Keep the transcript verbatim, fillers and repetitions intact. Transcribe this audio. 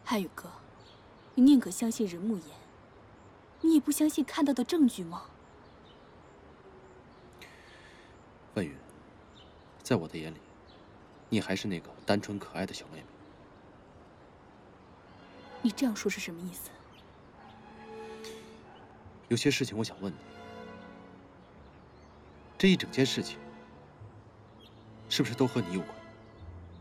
汉宇哥，你宁可相信人木言，你也不相信看到的证据吗？ 万云，在我的眼里，你还是那个单纯可爱的小妹妹。 你这样说是什么意思？ 有些事情我想问你，这一整件事情，是不是都和你有关？